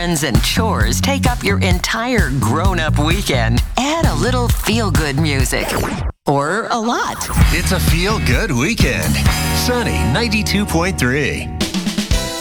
errands and chores take up your entire grown-up weekend, add a little feel-good music. Or a lot. It's a feel-good weekend. Sunny 92.3.